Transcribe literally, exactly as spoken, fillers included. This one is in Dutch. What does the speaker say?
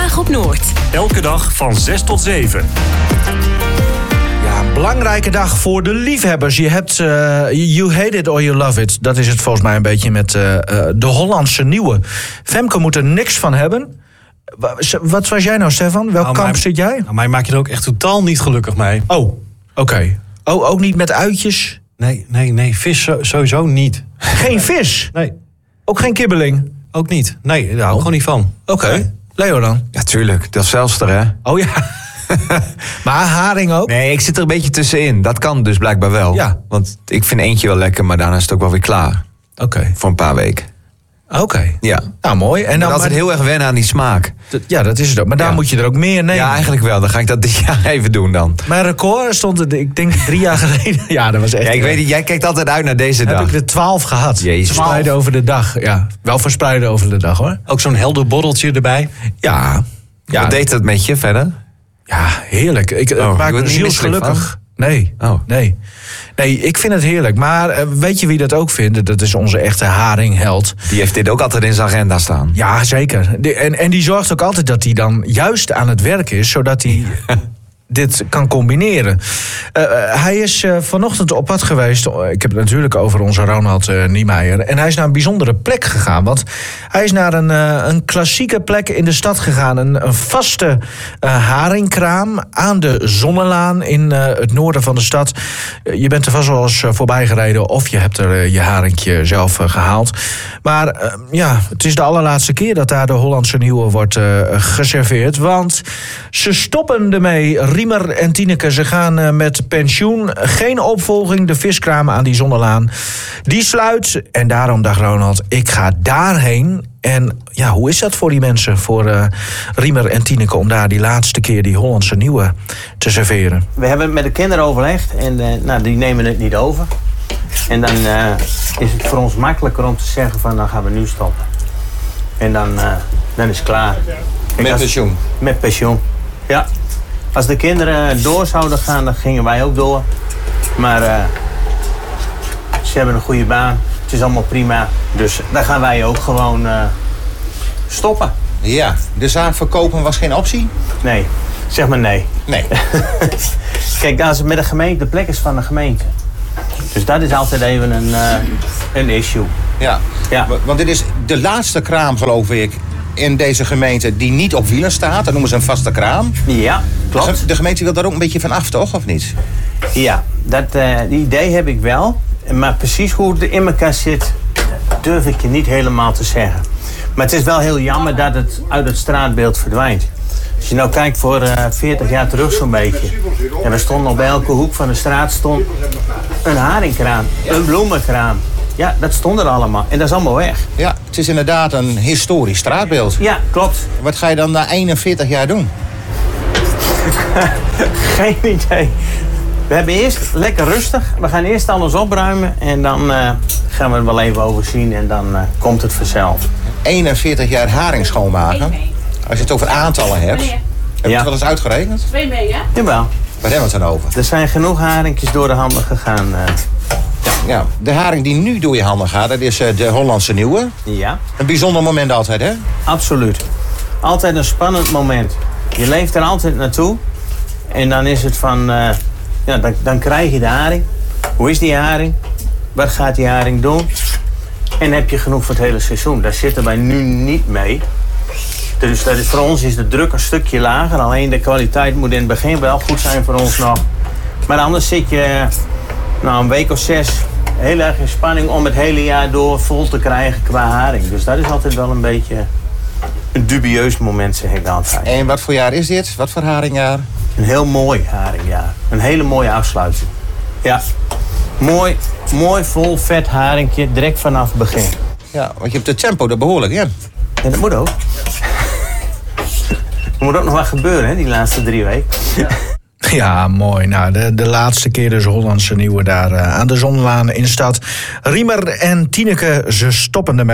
Zondag op Noord. Elke dag van zes tot zeven. Ja, een belangrijke dag voor de liefhebbers. Je hebt uh, You Hate It or You Love It. Dat is het volgens mij een beetje met uh, uh, de Hollandse nieuwe. Femke moet er niks van hebben. Wat was jij nou, Stefan? Welk nou, kamp mij, zit jij? Nou, mij maak je er ook echt totaal niet gelukkig mee. Oh, oké. Okay. Oh, ook niet met uitjes? Nee, nee, nee. Vis sowieso niet. Geen vis? Nee. Ook geen kibbeling? Ook niet. Nee, daar hou ik oh. gewoon niet van. Oké. Okay. Nee. Leo dan? Ja, tuurlijk. Dat is Zelfster, hè? Oh ja. Maar haring ook? Nee, ik zit er een beetje tussenin. Dat kan dus blijkbaar wel. Ja. Want ik vind eentje wel lekker, maar daarna is het ook wel weer klaar. Oké. Okay. Voor een paar weken. Oké. Okay. Ja. Nou, mooi. En dan maar altijd maar... heel erg wennen aan die smaak. Ja, dat is het ook. Maar daar ja. moet je er ook meer nemen. Ja, eigenlijk wel. Dan ga ik dat dit jaar even doen dan. Mijn record stond er, ik denk drie jaar geleden. Ja, dat was echt... Ja, ik weet niet, jij kijkt altijd uit naar deze heb dag. Heb ik er twaalf gehad. Jezus. Verspreiden over de dag. Ja, wel verspreiden over de dag, hoor. Ook zo'n helder borreltje erbij. Ja. ja. Wat deed dat met je verder? Ja, heerlijk. Ik oh, maak me zielsgelukkig. Van? Nee, oh. nee. Nee, ik vind het heerlijk. Maar uh, weet je wie dat ook vindt? Dat is onze echte haringheld. Die heeft dit ook altijd in zijn agenda staan. Ja, zeker. De, en, en die zorgt ook altijd dat hij dan juist aan het werk is, zodat hij dit kan combineren. Uh, hij is uh, vanochtend op pad geweest. Ik heb het natuurlijk over onze Ronald uh, Niemeyer. En hij is naar een bijzondere plek gegaan. Want hij is naar een, uh, een klassieke plek in de stad gegaan. Een, een vaste uh, haringkraam aan de Zonnelaan in uh, het noorden van de stad. Uh, je bent er vast wel eens uh, voorbij gereden of je hebt er uh, je haringje zelf uh, gehaald. Maar uh, ja, het is de allerlaatste keer dat daar de Hollandse nieuwe wordt uh, geserveerd. Want ze stoppen ermee. Riemer en Tineke, ze gaan uh, met pensioen. Geen opvolging, de viskraam aan die Zonnelaan. Die sluit. En daarom dacht Ronald, ik ga daarheen. En ja, hoe is dat voor die mensen, voor uh, Riemer en Tineke, om daar die laatste keer die Hollandse nieuwe te serveren? We hebben het met de kinderen overlegd en uh, nou, die nemen het niet over. En dan uh, is het voor ons makkelijker om te zeggen van, dan gaan we nu stoppen. En dan, uh, dan is het klaar. Kijk, met als, pensioen? Met pensioen, ja. Als de kinderen door zouden gaan, dan gingen wij ook door. Maar uh, ze hebben een goede baan. Het is allemaal prima. Dus dan gaan wij ook gewoon uh, stoppen. Ja, de zaak verkopen was geen optie? Nee, zeg maar nee. Nee. Kijk, als het met de gemeente, de plek is van de gemeente. Dus dat is altijd even een, uh, een issue. Ja. ja, want dit is de laatste kraam, geloof ik, in deze gemeente die niet op wielen staat. Dat noemen ze een vaste kraam. Ja, klopt. De gemeente wil daar ook een beetje van af, toch? Of niet? Ja, dat uh, die idee heb ik wel. Maar precies hoe het in elkaar zit, durf ik je niet helemaal te zeggen. Maar het is wel heel jammer dat het uit het straatbeeld verdwijnt. Als je nou kijkt voor uh, veertig jaar terug zo'n beetje. En we stonden op elke hoek van de straat stond een haringkraam, een bloemenkraam. Ja, dat stond er allemaal. En dat is allemaal weg. Ja, het is inderdaad een historisch straatbeeld. Ja, klopt. Wat ga je dan na eenenveertig jaar doen? Geen idee. We hebben eerst lekker rustig. We gaan eerst alles opruimen. En dan uh, gaan we het wel even overzien. En dan uh, komt het vanzelf. eenenveertig jaar haring schoonmaken. Als je het over aantallen hebt. Heb je ja. het wel eens uitgerekend? Twee mee, hè? Jawel. Waar hebben we het dan over? Er zijn genoeg haringjes door de handen gegaan. Uh, ja. ja, de haring die nu door je handen gaat, dat is uh, de Hollandse nieuwe. Ja. Een bijzonder moment altijd, hè? Absoluut. Altijd een spannend moment. Je leeft er altijd naartoe. En dan is het van... Uh, ja, dan, dan krijg je de haring. Hoe is die haring? Wat gaat die haring doen? En heb je genoeg voor het hele seizoen? Daar zitten wij nu niet mee. Dus dat is, voor ons is de druk een stukje lager. Alleen de kwaliteit moet in het begin wel goed zijn voor ons nog. Maar anders zit je nou, een week of zes heel erg in spanning om het hele jaar door vol te krijgen qua haring. Dus dat is altijd wel een beetje een dubieus moment, zeg ik altijd. En wat voor jaar is dit? Wat voor haringjaar? Een heel mooi haringjaar. Een hele mooie afsluiting. Ja, mooi, mooi vol vet haringje direct vanaf het begin. Ja, want je hebt het tempo er behoorlijk in. En dat moet ook. Er moet ook nog wat gebeuren, hè, die laatste drie weken. Ja. Ja, mooi. Nou, de, de laatste keer dus Hollandse nieuwe daar uh, aan de Zonnelaan in de stad. Riemer en Tineke, ze stoppen ermee.